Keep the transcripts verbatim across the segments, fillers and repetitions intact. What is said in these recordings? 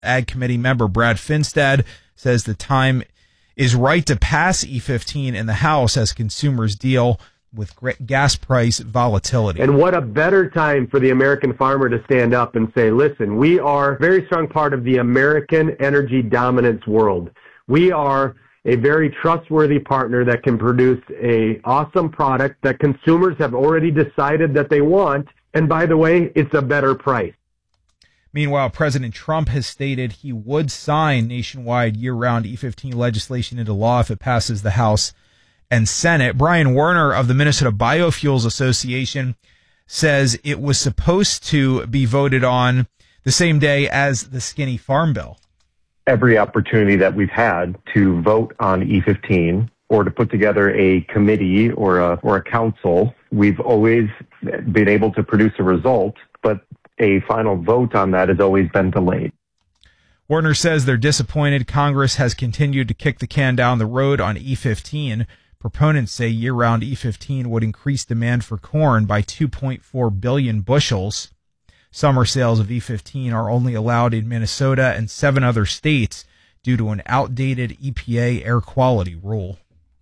Ag Committee member Brad Finstad says the time is right to pass E fifteen in the House as consumers deal with gas price volatility. And what a better time for the American farmer to stand up and say, listen, we are a very strong part of the American energy dominance world. We are a very trustworthy partner that can produce a awesome product that consumers have already decided that they want. And by the way, it's a better price. Meanwhile, President Trump has stated he would sign nationwide year-round E fifteen legislation into law if it passes the House and Senate. Brian Werner of the Minnesota Biofuels Association says it was supposed to be voted on the same day as the skinny farm bill. Every opportunity that we've had to vote on E fifteen or to put together a committee or a, or a council, we've always been able to produce a result, but a final vote on that has always been delayed. Werner says they're disappointed Congress has continued to kick the can down the road on E fifteen. Proponents say year-round E fifteen would increase demand for corn by two point four billion bushels. Summer sales of E fifteen are only allowed in Minnesota and seven other states due to an outdated E P A air quality rule.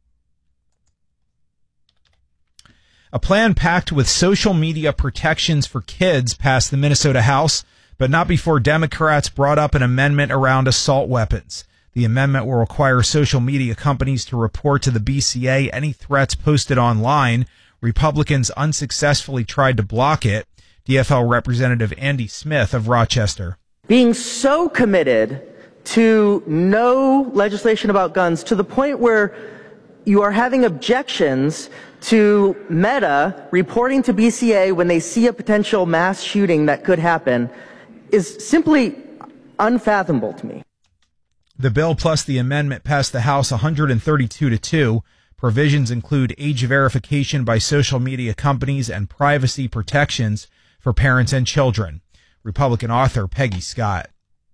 A plan packed with social media protections for kids passed the Minnesota House, but not before Democrats brought up an amendment around assault weapons. The amendment will require social media companies to report to the B C A any threats posted online. Republicans unsuccessfully tried to block it. D F L Representative Andy Smith of Rochester. Being so committed to no legislation about guns to the point where you are having objections to Meta reporting to B C A when they see a potential mass shooting that could happen is simply unfathomable to me. The bill plus the amendment passed the House one hundred thirty-two to two. Provisions include age verification by social media companies and privacy protections for parents and children. Republican author Peggy Scott.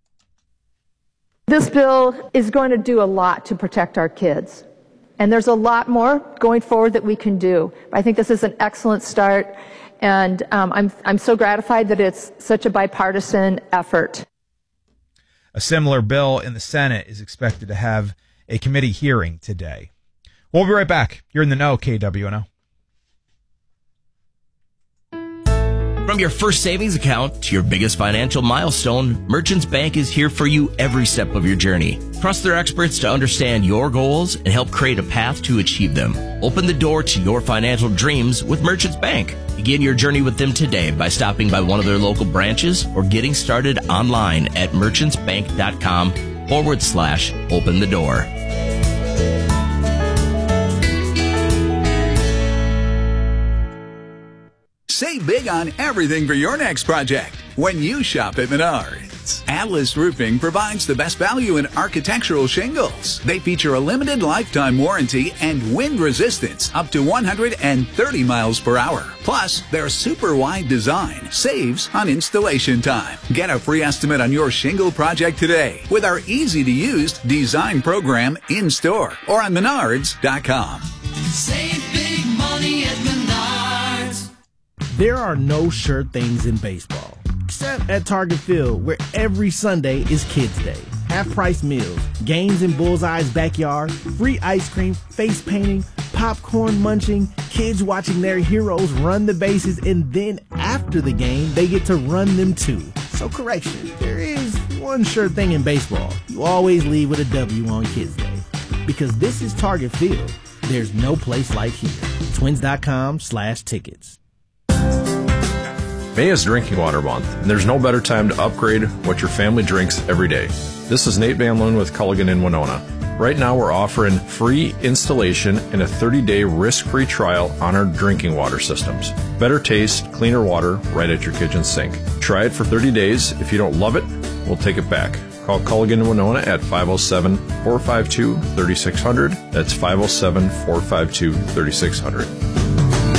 This bill is going to do a lot to protect our kids. And there's a lot more going forward that we can do. I think this is an excellent start. And um, I'm, I'm so gratified that it's such a bipartisan effort. A similar bill in the Senate is expected to have a committee hearing today. We'll be right back. You're in the know, K W N O. From your first savings account to your biggest financial milestone, Merchants Bank is here for you every step of your journey. Trust their experts to understand your goals and help create a path to achieve them. Open the door to your financial dreams with Merchants Bank. Begin your journey with them today by stopping by one of their local branches or getting started online at merchantsbank.com forward slash open the door. Save big on everything for your next project when you shop at Menards. Atlas Roofing provides the best value in architectural shingles. They feature a limited lifetime warranty and wind resistance up to one hundred thirty miles per hour. Plus, their super wide design saves on installation time. Get a free estimate on your shingle project today with our easy-to-use design program in-store or on menards dot com. Save big money at Menards. There are no sure things in baseball, except at Target Field, where every Sunday is Kids Day. Half-price meals, games in Bullseye's backyard, free ice cream, face painting, popcorn munching, kids watching their heroes run the bases, and then after the game, they get to run them too. So correction, there is one sure thing in baseball. You always leave with a W on Kids Day. Because this is Target Field. There's no place like here. Twins.com slash tickets. May is Drinking Water Month, and there's no better time to upgrade what your family drinks every day. This is Nate Van Loon with Culligan in Winona. Right now we're offering free installation and a thirty-day risk-free trial on our drinking water systems. Better taste, cleaner water right at your kitchen sink. Try it for thirty days. If you don't love it, we'll take it back. Call Culligan in Winona at five oh seven, four five two, three six zero zero. That's five oh seven, four five two, three six zero zero.